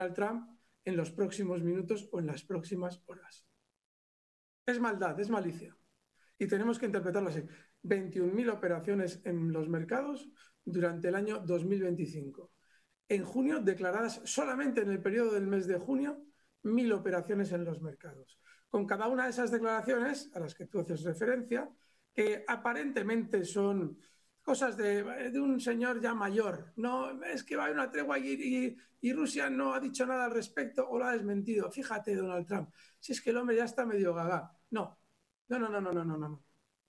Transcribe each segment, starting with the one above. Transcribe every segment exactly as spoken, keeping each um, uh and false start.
Donald Trump en los próximos minutos o en las próximas horas. Es maldad, es malicia. Y tenemos que interpretarlo así. veintiún mil operaciones en los mercados durante el año dos mil veinticinco. En junio, declaradas solamente en el periodo del mes de junio, mil operaciones en los mercados. Con cada una de esas declaraciones, a las que tú haces referencia, que aparentemente son cosas de, de un señor ya mayor. No, es que va a haber una tregua y, y, y Rusia no ha dicho nada al respecto o lo ha desmentido. Fíjate, Donald Trump, si es que el hombre ya está medio gaga. No, no, no, no, no, no, no, no.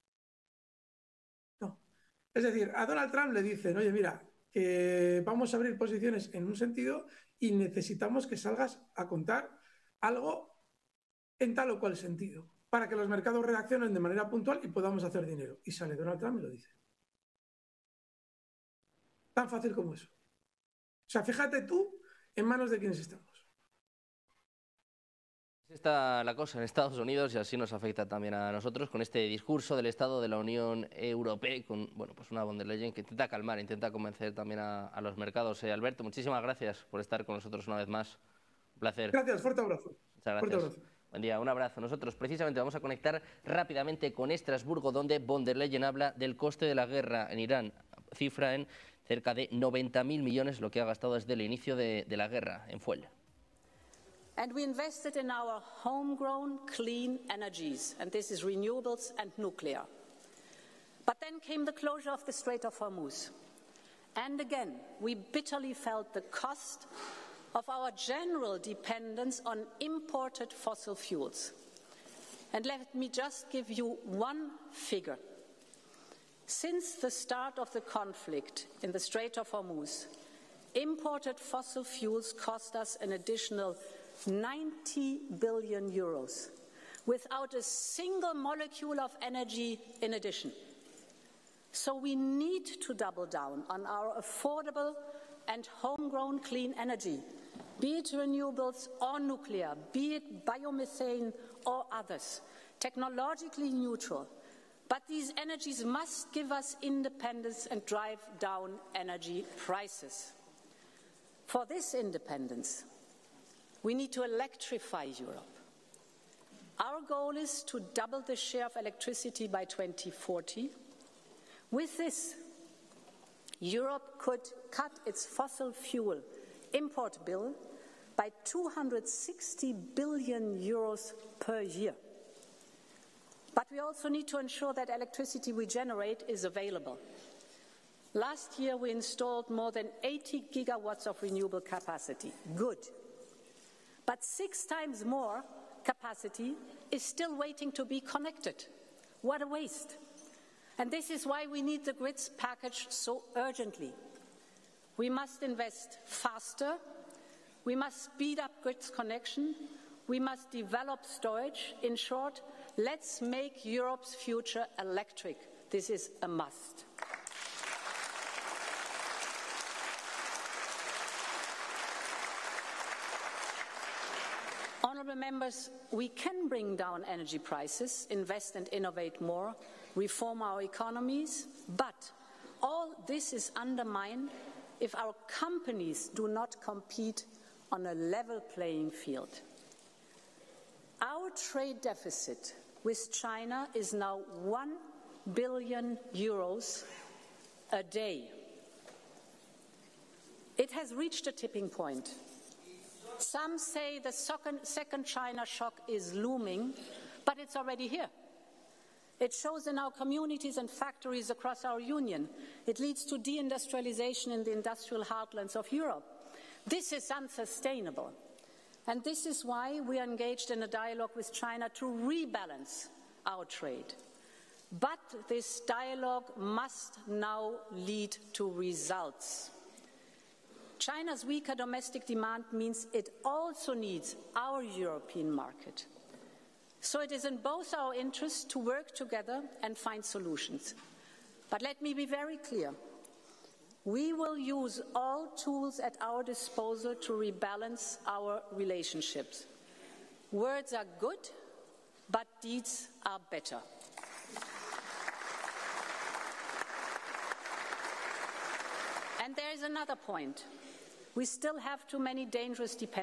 No. Es decir, a Donald Trump le dicen, oye, mira, que vamos a abrir posiciones en un sentido y necesitamos que salgas a contar algo en tal o cual sentido, para que los mercados reaccionen de manera puntual y podamos hacer dinero. Y sale Donald Trump y lo dice. Tan fácil como eso. O sea, fíjate tú en manos de quienes estamos. Está la cosa en Estados Unidos y así nos afecta también a nosotros con este discurso del Estado de la Unión Europea, con bueno, pues una von der Leyen que intenta calmar, intenta convencer también a, a los mercados. Eh, Alberto, muchísimas gracias por estar con nosotros una vez más. Un placer. Gracias, fuerte abrazo. Muchas gracias. Fuerte abrazo. Buen día, un abrazo. Nosotros precisamente vamos a conectar rápidamente con Estrasburgo, donde von der Leyen habla del coste de la guerra en Irán, cifra en cerca de noventa mil millones lo que ha gastado desde el inicio de, de la guerra en Fuel. And we invested in our homegrown clean energies, and this is renewables and nuclear. But then came the closure of the Strait of Hormuz. And again, we bitterly felt the cost of our general dependence on imported fossil fuels. And let me just give you one figure. Since the start of the conflict in the Strait of Hormuz, imported fossil fuels cost us an additional ninety billion euros, without a single molecule of energy in addition. So we need to double down on our affordable and homegrown clean energy, be it renewables or nuclear, be it biomethane or others, technologically neutral. But these energies must give us independence and drive down energy prices. For this independence, we need to electrify Europe. Our goal is to double the share of electricity by twenty forty. With this, Europe could cut its fossil fuel import bill by two hundred sixty billion euros per year. But we also need to ensure that electricity we generate is available. Last year, we installed more than eighty gigawatts of renewable capacity. Good. But six times more capacity is still waiting to be connected. What a waste. And this is why we need the grids package so urgently. We must invest faster. We must speed up grids connection. We must develop storage. In short, let's make Europe's future electric. This is a must. Honourable members, we can bring down energy prices, invest and innovate more, reform our economies, but all this is undermined if our companies do not compete on a level playing field. Our trade deficit with China is now one billion euros a day. It has reached a tipping point. Some say the second China shock is looming, but it's already here. It shows in our communities and factories across our union. It leads to deindustrialization in the industrial heartlands of Europe. This is unsustainable. And this is why we are engaged in a dialogue with China to rebalance our trade. But this dialogue must now lead to results. China's weaker domestic demand means it also needs our European market. So it is in both our interests to work together and find solutions. But let me be very clear. We will use all tools at our disposal to rebalance our relationships. Words are good, but deeds are better. And there is another point. We still have too many dangerous dependencies.